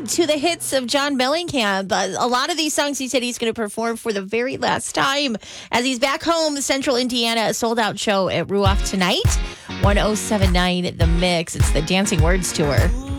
to the hits of John Mellencamp. A lot of these songs he said he's going to perform for the very last time as he's back home, Central Indiana, a sold-out show at Ruoff tonight. 1079 The Mix. It's the Dancing Words Tour.